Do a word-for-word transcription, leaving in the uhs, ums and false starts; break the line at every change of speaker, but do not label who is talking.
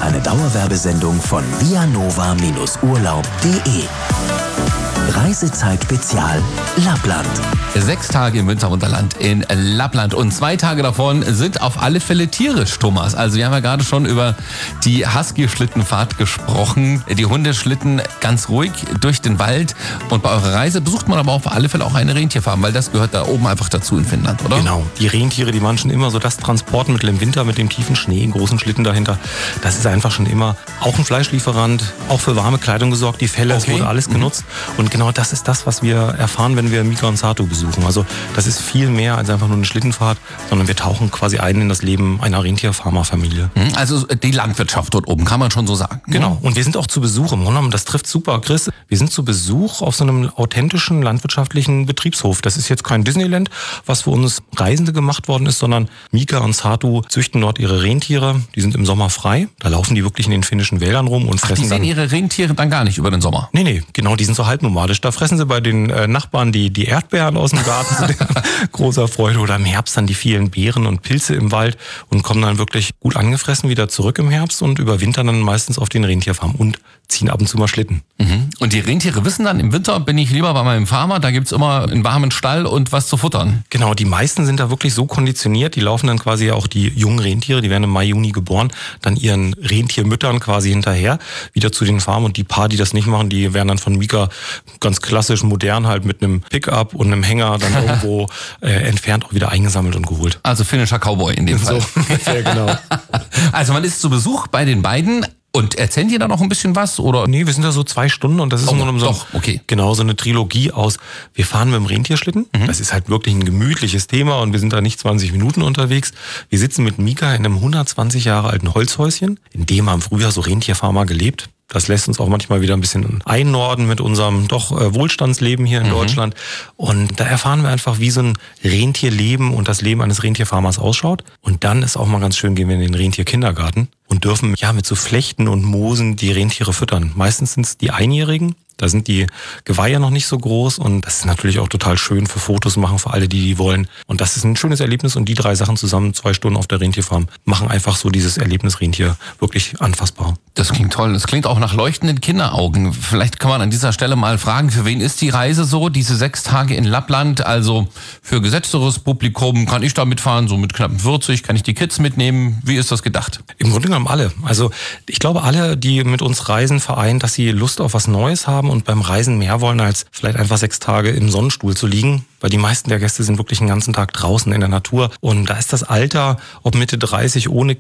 eine Dauerwerbesendung von vianova Urlaub punkt de. Reisezeit Spezial Lappland.
Sechs Tage im Winterwunderland in Lappland und zwei Tage davon sind auf alle Fälle tierisch, Thomas. Also wir haben ja gerade schon über die Husky-Schlittenfahrt gesprochen. Die Hunde schlitten ganz ruhig durch den Wald und bei eurer Reise besucht man aber auf alle Fälle auch eine Rentierfarm, weil das gehört da oben einfach dazu in Finnland, oder?
Genau, die Rentiere, die waren schon immer so das Transportmittel im Winter mit dem tiefen Schnee, großen Schlitten dahinter. Das ist einfach schon immer auch ein Fleischlieferant, auch für warme Kleidung gesorgt, die Felle, es
Okay.
wurde alles genutzt. Und genau das ist das, was wir erfahren, wenn wir Mika und Satu besuchen. Also das ist viel mehr als einfach nur eine Schlittenfahrt, sondern wir tauchen quasi ein in das Leben einer Rentierfarmerfamilie.
Also die Landwirtschaft dort oben, kann man schon so sagen.
Genau. Und wir sind auch zu Besuch. Im Grunde genommen, das trifft super, Chris. Wir sind zu Besuch auf so einem authentischen landwirtschaftlichen Betriebshof. Das ist jetzt kein Disneyland, was für uns Reisende gemacht worden ist, sondern Mika und Satu züchten dort ihre Rentiere. Die sind im Sommer frei. Da laufen die wirklich in den finnischen Wäldern rum und
Ach,
fressen
die sehen
dann...
ihre Rentiere dann gar nicht über den Sommer.
Nee, nee, genau, die sind so halbnomadisch. Da fressen sie bei den äh, Nachbarn die, die Erdbeeren aus dem Garten zu deren großer Freude oder im Herbst dann die vielen Beeren und Pilze im Wald und kommen dann wirklich gut angefressen wieder zurück im Herbst und überwintern dann meistens auf den Rentierfarmen und ziehen ab und zu mal Schlitten.
Mhm. Und die Rentiere wissen dann, im Winter bin ich lieber bei meinem Farmer, da gibt's immer einen warmen Stall und was zu futtern.
Genau, die meisten sind da wirklich so konditioniert, die laufen dann quasi auch die jungen Rentiere, die werden im Mai, Juni geboren, dann ihren Rentiermüttern quasi hinterher, wieder zu den Farmen und die paar, die das nicht machen, die werden dann von Mika ganz klassisch modern halt mit einem Pickup und einem Hänger dann irgendwo äh, entfernt auch wieder eingesammelt und geholt.
Also finnischer Cowboy in dem Fall.
So, ungefähr, genau.
Also man ist zu Besuch bei den beiden. Und erzählen die da noch ein bisschen was? Oder?
Nee, wir sind da so zwei Stunden und das ist
Oh,
nur so,
doch, okay.
genau so eine Trilogie aus, wir fahren mit dem Rentierschlitten, mhm. das ist halt wirklich ein gemütliches Thema und wir sind da nicht zwanzig Minuten unterwegs. Wir sitzen mit Mika in einem hundertzwanzig Jahre alten Holzhäuschen, in dem haben früher so Rentierfarmer gelebt. Das lässt uns auch manchmal wieder ein bisschen einnorden mit unserem doch äh, Wohlstandsleben hier in mhm. Deutschland. Und da erfahren wir einfach, wie so ein Rentierleben und das Leben eines Rentierfarmers ausschaut. Und dann ist auch mal ganz schön, gehen wir in den Rentierkindergarten und dürfen ja mit so Flechten und Moosen die Rentiere füttern. Meistens sind es die Einjährigen. Da sind die Geweihe noch nicht so groß und das ist natürlich auch total schön für Fotos machen, für alle, die die wollen. Und das ist ein schönes Erlebnis und die drei Sachen zusammen, zwei Stunden auf der Rentierfarm, machen einfach so dieses Erlebnis Rentier wirklich anfassbar.
Das klingt toll. Das klingt auch nach leuchtenden Kinderaugen. Vielleicht kann man an dieser Stelle mal fragen, für wen ist die Reise so, diese sechs Tage in Lappland? Also für gesetzteres Publikum, kann ich da mitfahren, so mit knapp vierzig, kann ich die Kids mitnehmen? Wie ist das gedacht?
Im Grunde genommen alle. Also ich glaube, alle, die mit uns reisen, vereinen, dass sie Lust auf was Neues haben und beim Reisen mehr wollen, als vielleicht einfach sechs Tage im Sonnenstuhl zu liegen. Weil die meisten der Gäste sind wirklich den ganzen Tag draußen in der Natur. Und da ist das Alter, ob Mitte dreißig ohne